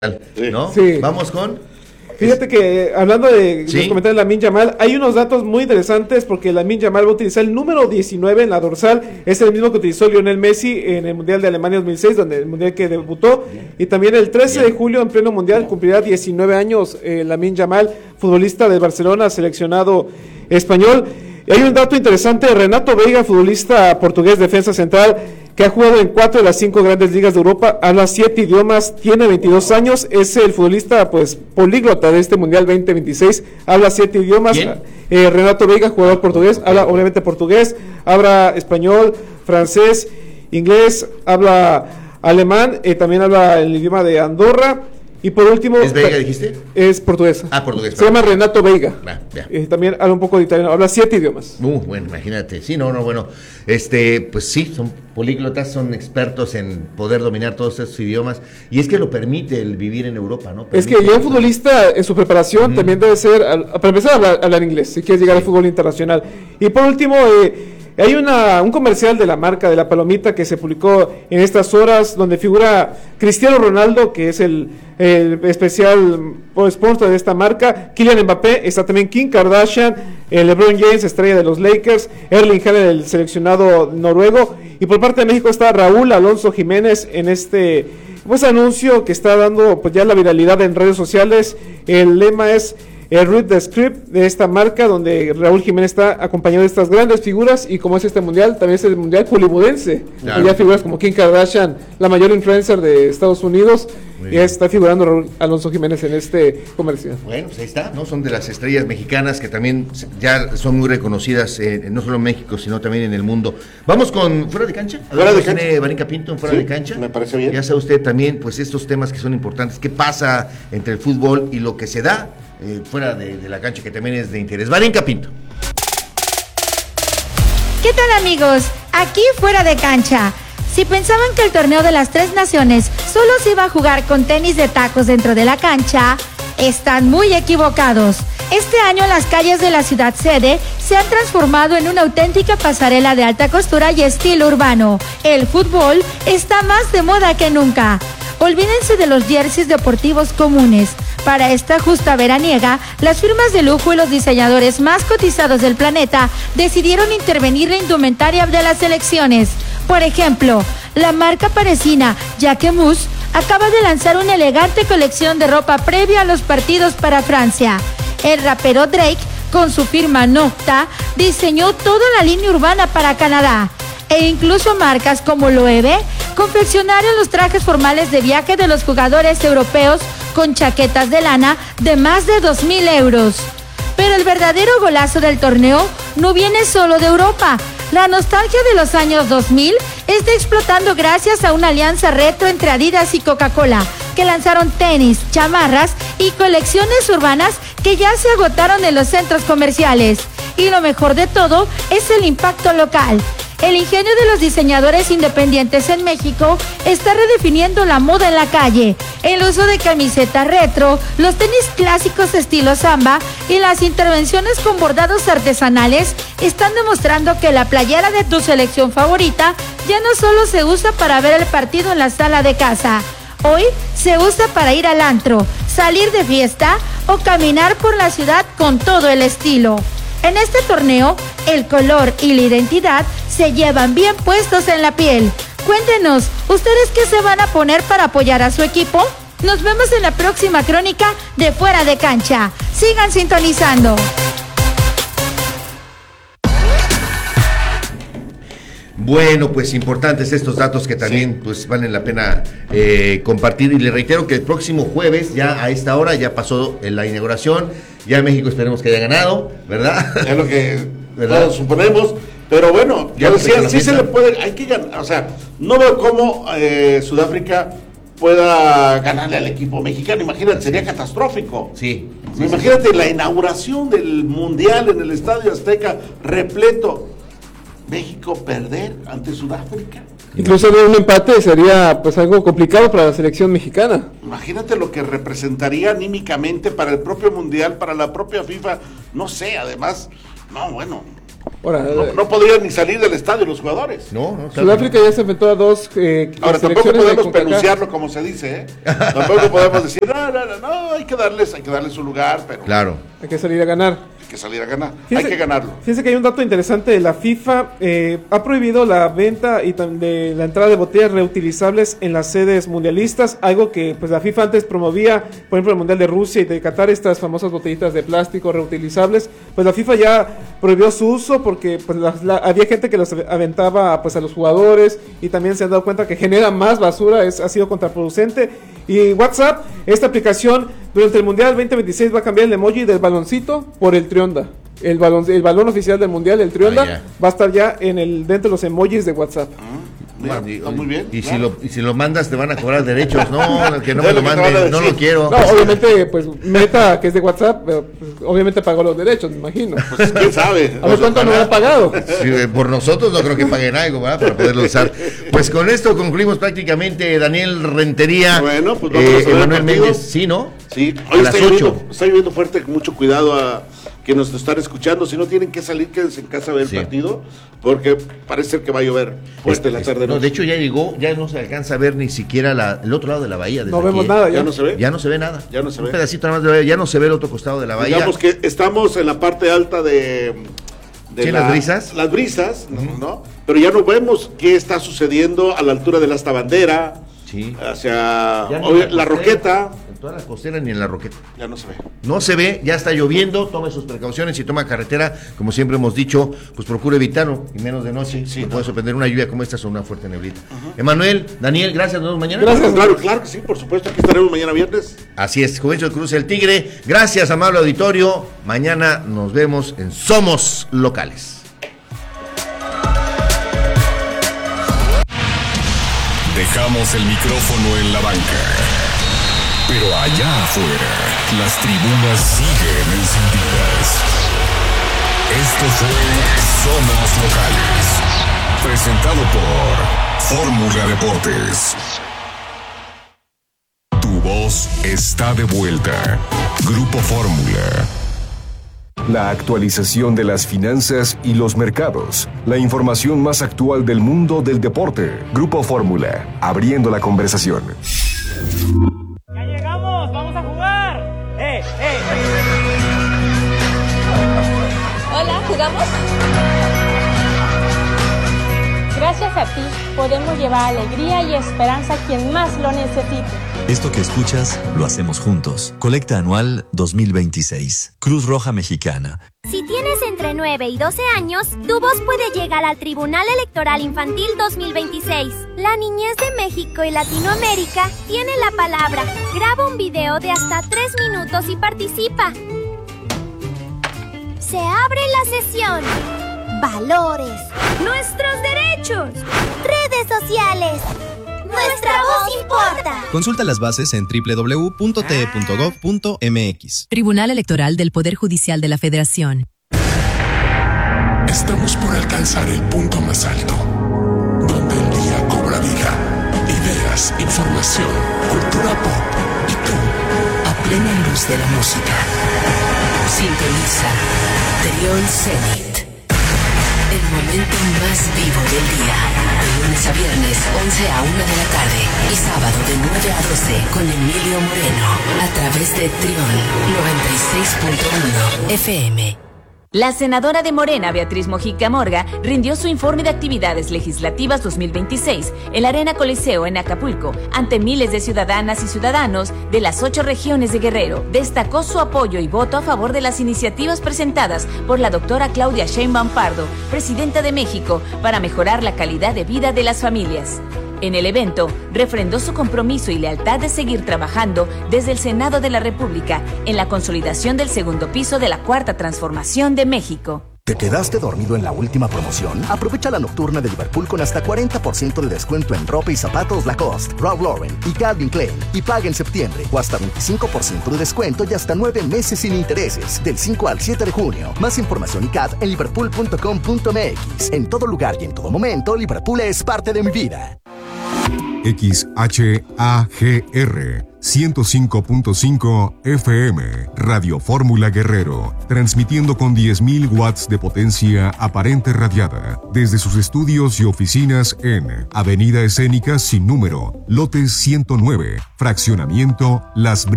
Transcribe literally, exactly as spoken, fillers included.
¿No? Sí. Vamos con... Fíjate que hablando de ¿Sí? los comentarios de Lamine Yamal, hay unos datos muy interesantes porque Lamine Yamal va a utilizar el número diecinueve en la dorsal, es el mismo que utilizó Lionel Messi en el Mundial de Alemania dos mil seis, donde el Mundial que debutó, y también el trece de julio en pleno Mundial cumplirá diecinueve años eh, Lamine Yamal, futbolista del Barcelona, seleccionado español. Y hay un dato interesante, Renato Veiga, futbolista portugués, defensa central, que ha jugado en cuatro de las cinco grandes ligas de Europa, habla siete idiomas, tiene veintidós años, es el futbolista pues políglota de este Mundial veinte veintiséis, habla siete idiomas. Eh, Renato Veiga, jugador portugués, habla obviamente portugués, habla español, francés, inglés, habla alemán, eh, también habla el idioma de Andorra. Y por último... ¿Es Veiga, dijiste? Es portugués. Ah, portugués. Se llama Renato Veiga. Ah, ya. Eh, también habla un poco de italiano, habla siete idiomas. Uh, bueno, imagínate. Sí, no, no, bueno. Este, pues sí, son políglotas, son expertos en poder dominar todos esos idiomas. Y es que lo permite el vivir en Europa, ¿no? Permite es que ya un futbolista en su preparación uh-huh. también debe ser, para empezar a hablar, hablar inglés, si quieres llegar sí. al fútbol internacional. Y por último... Eh, Hay una, un comercial de la marca de la palomita que se publicó en estas horas donde figura Cristiano Ronaldo, que es el, el especial sponsor de esta marca, Kylian Mbappé, está también Kim Kardashian, el LeBron James, estrella de los Lakers, Erling Haaland, el seleccionado noruego, y por parte de México está Raúl Alonso Jiménez en este pues anuncio que está dando pues ya la viralidad en redes sociales. El lema es el Read the Script de esta marca, donde Raúl Jiménez está acompañado de estas grandes figuras, y como es este mundial, también es el mundial hollywoodense, claro. Ya figuras como Kim Kardashian, la mayor influencer de Estados Unidos, y está figurando Raúl Alonso Jiménez en este comercial. Bueno, pues ahí está, ¿no? Son de las estrellas mexicanas que también ya son muy reconocidas, eh, no solo en México, sino también en el mundo. Vamos con Fuera de Cancha. Fuera de Cancha. Tiene Vanica Pinto en Fuera sí, de Cancha. Me parece bien. Ya sabe usted también, pues estos temas que son importantes, qué pasa entre el fútbol y lo que se da Eh, fuera de, de la cancha, que también es de interés. Valenca Pinto. ¿Qué tal, amigos? Aquí Fuera de Cancha. Si pensaban que el torneo de las tres naciones solo se iba a jugar con tenis de tacos dentro de la cancha, están muy equivocados. Este año las calles de la ciudad sede se han transformado en una auténtica pasarela de alta costura y estilo urbano. El fútbol está más de moda que nunca. Olvídense de los jerseys deportivos comunes. Para esta justa veraniega, las firmas de lujo y los diseñadores más cotizados del planeta decidieron intervenir la indumentaria de las selecciones. Por ejemplo, la marca parisina Jacquemus acaba de lanzar una elegante colección de ropa previa a los partidos para Francia. El rapero Drake, con su firma Nocta, diseñó toda la línea urbana para Canadá. E incluso marcas como Loewe confeccionaron los trajes formales de viaje de los jugadores europeos con chaquetas de lana de más de dos mil euros. Pero el verdadero golazo del torneo no viene solo de Europa. La nostalgia de los años dos mil está explotando gracias a una alianza retro entre Adidas y Coca-Cola, que lanzaron tenis, chamarras y colecciones urbanas que ya se agotaron en los centros comerciales. Y lo mejor de todo es el impacto local. El ingenio de los diseñadores independientes en México está redefiniendo la moda en la calle. El uso de camisetas retro, los tenis clásicos estilo samba y las intervenciones con bordados artesanales están demostrando que la playera de tu selección favorita ya no solo se usa para ver el partido en la sala de casa. Hoy se usa para ir al antro, salir de fiesta o caminar por la ciudad con todo el estilo. En este torneo, el color y la identidad se llevan bien puestos en la piel. Cuéntenos, ¿ustedes qué se van a poner para apoyar a su equipo? Nos vemos en la próxima crónica de Fuera de Cancha. Sigan sintonizando. Bueno, pues importantes estos datos que también sí. pues valen la pena eh, compartir, y le reitero que el próximo jueves, ya a esta hora, ya pasó la inauguración, ya México esperemos que haya ganado, ¿verdad? Es lo que ¿verdad? Todos suponemos, pero bueno, ya decía, sí se le puede, hay que ganar, o sea, no veo cómo eh, Sudáfrica pueda ganarle al equipo mexicano, imagínate, sería catastrófico. Sí. sí imagínate sí, sí. la inauguración del Mundial en el Estadio Azteca repleto. México perder ante Sudáfrica. Incluso un empate sería pues algo complicado para la selección mexicana. Imagínate lo que representaría anímicamente para el propio Mundial, para la propia FIFA, no sé, además, no, bueno, Ahora, no, no podrían ni salir del estadio los jugadores. No, no. Sudáfrica ya se enfrentó a dos eh, Ahora tampoco selecciones de podemos CONCACAF. peluciarlo como se dice, ¿eh? Tampoco podemos decir, no, no, no, no, hay que darles, hay que darles su lugar, pero Claro. Hay que salir a ganar. hay que salir a ganar, Fíjese, hay que ganarlo. Fíjense que hay un dato interesante de la FIFA, eh, ha prohibido la venta y tam- de la entrada de botellas reutilizables en las sedes mundialistas, algo que pues la FIFA antes promovía, por ejemplo el Mundial de Rusia y de Qatar, estas famosas botellitas de plástico reutilizables, pues la FIFA ya prohibió su uso porque pues la, la, había gente que los aventaba pues a los jugadores y también se han dado cuenta que genera más basura, es, ha sido contraproducente. Y WhatsApp, esta aplicación durante el Mundial veinte veintiséis va a cambiar el emoji del baloncito por el Trionda. El balón, el balón oficial del Mundial, el Trionda, Ah, va a estar ya en el dentro de los emojis de WhatsApp. Mira, Y- está muy bien. Y, si claro. lo, y si lo mandas te van a cobrar derechos. No, que no Es me lo lo que te van a manden, no decir. lo quiero. No, obviamente, pues Meta, que es de WhatsApp, eh, pues, obviamente pagó los derechos, me imagino. Pues quién sabe. A ver cuánto nos han pagado. Sí, eh, por nosotros no creo que paguen algo, ¿verdad? Para poderlo usar. Pues con esto concluimos prácticamente. Daniel Rentería, Bueno, pues vamos eh, a ver el Emanuel partido. Méndez, sí, ¿no? Sí, A hoy las está lloviendo, ocho. está lloviendo fuerte, con mucho cuidado a que nos están escuchando. Si no tienen que salir, quédense en casa a ver Sí. el partido, porque parece ser que va a llover fuerte en la tarde. No, de hecho ya llegó, ya no se alcanza a ver ni siquiera la, el otro lado de la bahía. desde No vemos aquí, ¿eh? nada ya. ya no se ve. Ya no se ve nada. Ya no se Un ve. pedacito nada más de bahía, ya no se ve el otro costado de la bahía. Digamos que estamos en la parte alta de, de Sí, las brisas. Las brisas, ¿no? ¿no? Pero ya no vemos qué está sucediendo a la altura de la Hasta Bandera, Sí. hacia Ya ni obvio, en la costera, Roqueta. En toda la costera ni en la Roqueta. Ya no se ve. No se ve, ya está lloviendo, tome sus precauciones y toma carretera, como siempre hemos dicho, pues procure evitarlo, y menos de noche, Sí, no no. puede sorprender una lluvia como esta o una fuerte neblita. Emanuel, Daniel, gracias, nos vemos mañana. Gracias. Claro, claro que sí, por supuesto. Aquí estaremos mañana viernes. Así es, Juvencio Cruz el Tigre, gracias amable auditorio, mañana nos vemos en Somos Locales. Dejamos el micrófono en la banca. Pero allá afuera, las tribunas siguen encendidas. Esto fue Somos Locales. Presentado por Fórmula Deportes. Tu voz está de vuelta. Grupo Fórmula. La actualización de las finanzas y los mercados. La información más actual del mundo del deporte. Grupo Fórmula. Abriendo la conversación. ¡Ya llegamos! ¡Vamos a jugar! ¡Eh, eh! Hola, ¿jugamos? Gracias a ti podemos llevar alegría y esperanza a quien más lo necesite. Esto que escuchas lo hacemos juntos. Colecta anual dos mil veintiséis. Cruz Roja Mexicana. Si tienes entre nueve y doce años, tu voz puede llegar al Tribunal Electoral Infantil dos mil veintiséis. La niñez de México y Latinoamérica tiene la palabra. Graba un video de hasta tres minutos y participa. Se abre la sesión. Valores. Nuestros derechos. Redes sociales. Nuestra voz importa. Consulta las bases en doble u doble u doble u punto t e punto gov punto m x. Tribunal Electoral del Poder Judicial de la Federación. Estamos por alcanzar el punto más alto, donde el día cobra vida, ideas, información, cultura pop y tú, a plena luz de la música. Sintoniza Trión Zenit. El momento más vivo del día. De lunes a viernes, once a una de la tarde. Y sábado de nueve a doce con Emilio Moreno. A través de Trión noventa y seis punto uno F M. La senadora de Morena, Beatriz Mojica Morga, rindió su informe de actividades legislativas dos mil veintiséis en la Arena Coliseo en Acapulco, ante miles de ciudadanas y ciudadanos de las ocho regiones de Guerrero. Destacó su apoyo y voto a favor de las iniciativas presentadas por la doctora Claudia Sheinbaum Pardo, presidenta de México, para mejorar la calidad de vida de las familias. En el evento, refrendó su compromiso y lealtad de seguir trabajando desde el Senado de la República en la consolidación del segundo piso de la Cuarta Transformación de México. ¿Te quedaste dormido en la última promoción? Aprovecha la nocturna de Liverpool con hasta cuarenta por ciento de descuento en ropa y zapatos Lacoste, Ralph Lauren y Calvin Klein. Y paga en septiembre o hasta veinticinco por ciento de descuento y hasta nueve meses sin intereses. Del cinco al siete de junio. Más información y C A D en liverpool punto com punto m x. En todo lugar y en todo momento, Liverpool es parte de mi vida. X H A G R ciento cinco punto cinco F M, Radio Fórmula Guerrero, transmitiendo con diez mil watts de potencia aparente radiada, desde sus estudios y oficinas en Avenida Escénica sin número, lote ciento nueve, fraccionamiento Las Brisas.